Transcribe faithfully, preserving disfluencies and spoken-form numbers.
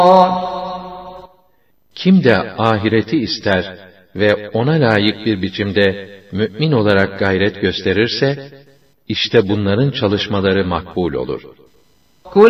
Kim de ahireti ister ve ona layık bir biçimde mümin olarak gayret gösterirse, işte bunların çalışmaları makbul olur.